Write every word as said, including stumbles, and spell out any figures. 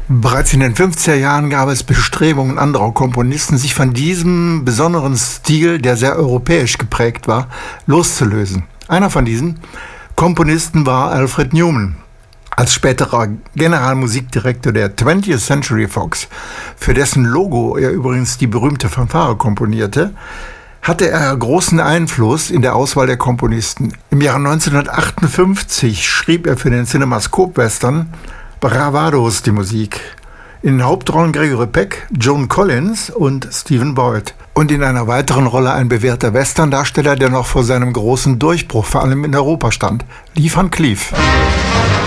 Bereits in den fünfziger Jahren gab es Bestrebungen anderer Komponisten, sich von diesem besonderen Stil, der sehr europäisch geprägt war, loszulösen. Einer von diesen Komponisten war Alfred Newman. Als späterer Generalmusikdirektor der twentieth Century Fox, für dessen Logo er übrigens die berühmte Fanfare komponierte, hatte er großen Einfluss in der Auswahl der Komponisten. Im Jahre neunzehnhundertachtundfünfzig schrieb er für den CinemaScope-Western Bravados die Musik. In den Hauptrollen Gregory Peck, Joan Collins und Stephen Boyd. Und in einer weiteren Rolle ein bewährter Western-Darsteller, der noch vor seinem großen Durchbruch vor allem in Europa stand, Lee Van Cleef.